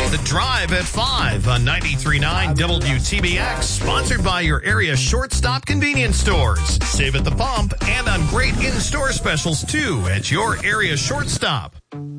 The Drive at 5 on 93.9 WTBX, sponsored by your area shortstop convenience stores. Save at the pump and on great in-store specials, too, at your area shortstop.